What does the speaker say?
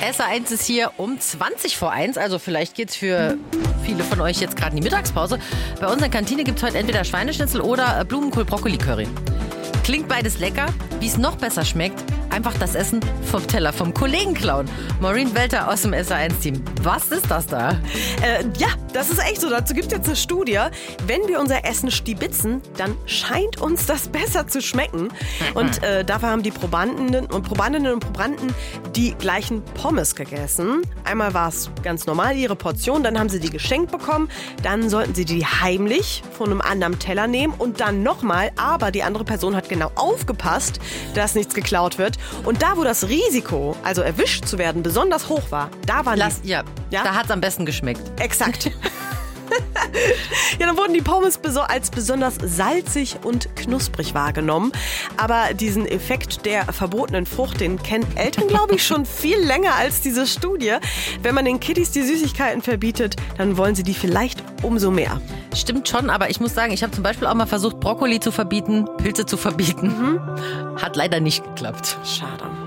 SR1 ist hier um 20 vor 1. Also vielleicht geht's für viele von euch jetzt gerade in die Mittagspause. Bei uns in der Kantine gibt es heute entweder Schweineschnitzel oder Blumenkohl-Brokkoli-Curry. Klingt beides lecker. Wie es noch besser schmeckt, einfach das Essen vom Teller vom Kollegen klauen. Maureen Welter aus dem SR1-Team. Was ist das da? Ja, das ist echt so. Dazu gibt es jetzt eine Studie. Wenn wir unser Essen stibitzen, dann scheint uns das besser zu schmecken. Und dafür haben die Probandinnen und Probanden die gleichen Pommes gegessen. Einmal war es ganz normal, ihre Portion. Dann haben sie die geschenkt bekommen. Dann sollten sie die heimlich von einem anderen Teller nehmen. Und dann nochmal. Aber die andere Person hat genau aufgepasst, dass nichts geklaut wird. Und da, wo das Risiko, also erwischt zu werden, besonders hoch war, da waren da hat es am besten geschmeckt. Exakt. Ja, dann wurden die Pommes als besonders salzig und knusprig wahrgenommen. Aber diesen Effekt der verbotenen Frucht, den kennen Eltern, glaube ich, schon viel länger als diese Studie. Wenn man den Kiddies die Süßigkeiten verbietet, dann wollen sie die vielleicht umso mehr. Stimmt schon, aber ich muss sagen, ich habe zum Beispiel auch mal versucht, Brokkoli zu verbieten, Pilze zu verbieten. Hat leider nicht geklappt. Schade.